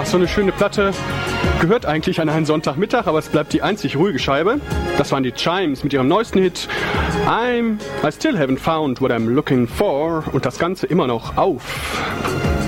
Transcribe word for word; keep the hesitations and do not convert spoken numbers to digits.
so eine schöne Platte gehört eigentlich an einen Sonntagmittag, aber es bleibt die einzig ruhige Scheibe. Das waren die Chimes mit ihrem neuesten Hit I'm I Still Haven't Found What I'm Looking For und das Ganze immer noch auf